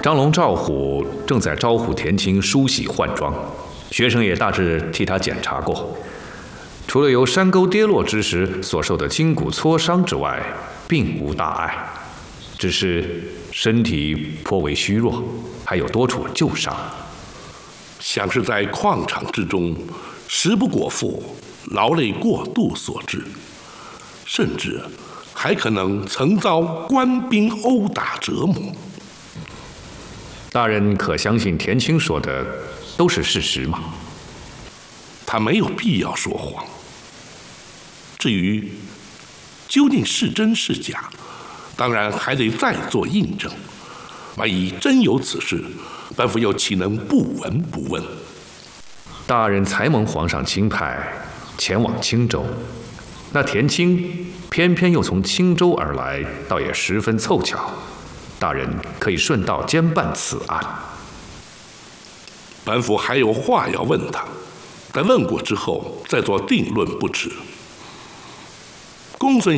张龙、赵虎正在招呼田青梳洗换装，学生也大致替他检查过。除了由山沟跌落之时所受的筋骨挫伤之外，并无大碍，只是身体颇为虚弱，还有多处旧伤。 想是在矿场之中食不果腹，劳累过度所致，甚至还可能曾遭官兵殴打折磨。 大人可相信田青说的都是事实吗？ 他没有必要说谎。至于究竟是真是假，当然还得再做印证。万一真有此事，本府又岂能不闻不问？ 大人才蒙皇上钦派前往青州，那田青偏偏又从青州而来，倒也十分凑巧。大人可以顺道兼办此案。 本府还有话要问他，待问过之后再做定论不迟。公孙